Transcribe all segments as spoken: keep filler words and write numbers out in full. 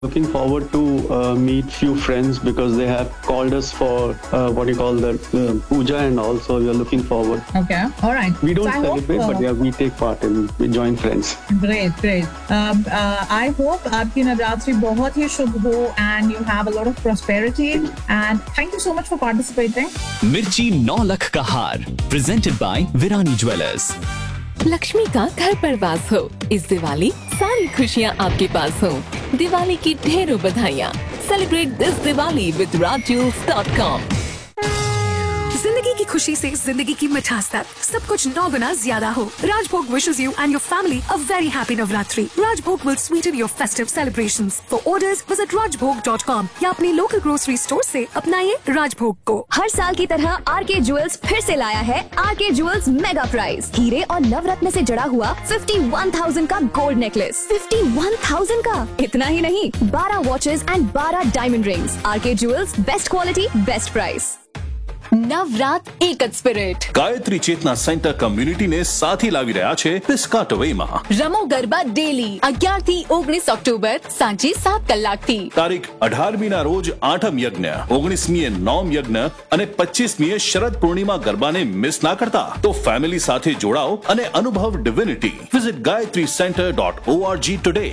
Looking forward to uh, meet few friends because they have called us for uh, what do you call that uh, puja and also we are looking forward. Okay, all right. We don't So I celebrate, hope, uh, but yeah, we take part and we join friends. Great, great. Um, uh, I hope आपकी नवरात्रि बहुत ही शुभ हो and you have a lot of prosperity and thank you so much for participating. मिर्ची नौ लख का हार presented by Virani Jewellers. Lakshmi का घर पर वास हो इस दिवाली सारी खुशियाँ आपके पास हो दिवाली की ढेरों बधाइयाँ celebrate this Diwali with Raj jewels dot com. जिंदगी की खुशी से जिंदगी की मिठास तक सब कुछ नौ गुना ज्यादा हो। राजभोग wishes you and your family a very happy Navratri. Rajbhog will Sutton your festive celebrations. For orders visit rajbhog dot com या अपनी लोकल ग्रोसरी स्टोर से अपनाइए राजभोग को। हर साल की तरह आर के ज्वेल्स फिर से लाया है आर के ज्वेल्स मेगा प्राइज। हीरे और नवरत्न से जड़ा हुआ इक्यावन हज़ार का गोल्ड नेकलेस। इक्यावन हज़ार का। इतना ही नहीं, बारह वॉचेस एंड बारह डायमंड रिंग्स। आर के jewels, best quality best price. Navrat એક જ સ્પિરિટ ગાયત્રી ચેતના સેન્ટર કમ્યુનિટીને સાથી લાવી રહ્યા છે પિસ્કાટવેમાં રમો ગરબા ડેલી અગિયાર થી ઓગણીસ ઓક્ટોબર સાંજે સાત કલાકથી તારીખ અઢારમી ના રોજ આઠમ યજ્ઞ, ઓગણીસમીએ નોમ યજ્ઞ અને પચીસમીએ શરદ પૂર્ણિમા ગરબાને મિસ ના કરતા તો ફેમિલી સાથે જોડાઓ અને અનુભવ divinity. Visit Gayatri centre dot ORG today.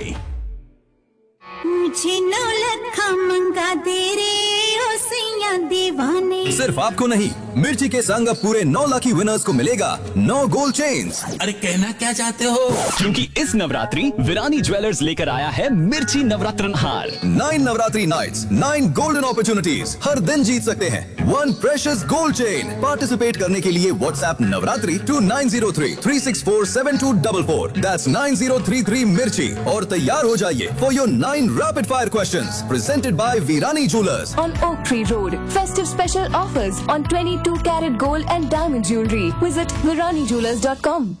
मुझे नौ लखा मंगा दे रे ओ सैया दीवाने। सिर्फ आपको नहीं, मिर्ची के संग अब पूरे नौ लाखी विनर्स को मिलेगा नौ गोल्ड चेन्स। अरे कहना क्या चाहते हो? क्योंकि इस नवरात्रि विरानी ज्वेलर्स लेकर आया है मिर्ची नवरात्रन हार। Nine Navratri nights, nine golden opportunities. हर दिन जीत सकते हैं one precious gold chain. Participate करने के लिए WhatsApp Navratri to nine zero three three six four seven to double four. That's nine zero three three मिर्ची और तैयार हो जाइए for your nine rapid fire questions presented by Virani Jewellers on Oak Tree Road. Festive special offers on twenty-two carat gold and diamond jewelry. Visit virani jewellers dot com.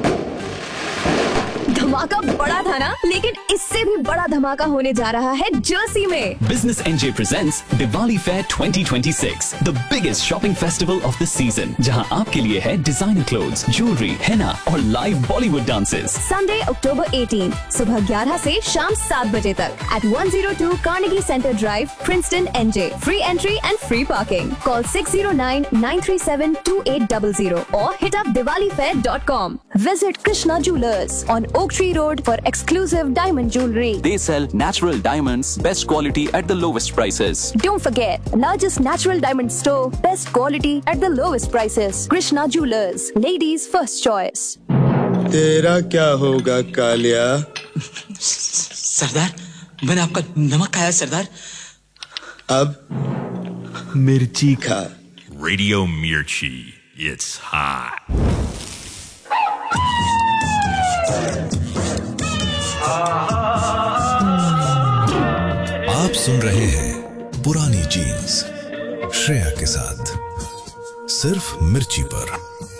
धमाका बड़ा था ना, लेकिन इससे भी बड़ा धमाका होने जा रहा है जर्सी में। Business N J presents Diwali Fair twenty twenty-six, the biggest shopping festival of the season, जहां आपके लिए है designer clothes, jewelry, henna और live Bollywood dances. Sunday, October eighteenth, सुबह ग्यारह से शाम सात बजे तक at one oh two Carnegie Center Drive, Princeton, N J. Free entry and free parking. Call six oh nine nine three seven two eight zero zero or hit up diwali fair dot com. Visit Krishna Jewellers on Oak Tree Road for exclusive diamond jewelry. They sell natural diamonds, best quality at the lowest prices. Don't forget, largest natural diamond store, best quality at the lowest prices. Krishna Jewellers, ladies' first choice. तेरा क्या होगा कालिया? सरदार, मैंने आपका नमक खाया सरदार। अब मिर्ची खा। Radio Mirchi, it's hot. आप सुन रहे हैं पुरानी जीन्स श्रेया के साथ सिर्फ मिर्ची पर।